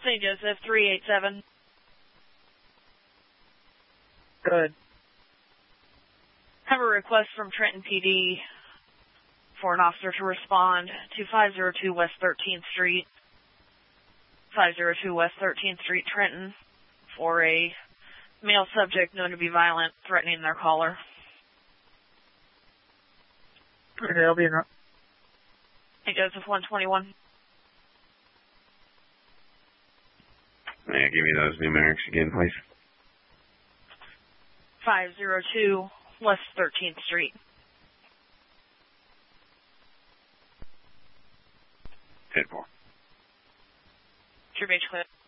St. Joseph, 387. Good. Have a request from Trenton PD for an officer to respond to 502 West 13th Street, 502 West 13th Street, Trenton, for a male subject known to be violent, threatening their caller. Okay, I'll be in. St. Joseph, 121. May I give you those numerics again, please? 502 West 13th Street. Hit 4. True Beach Clip.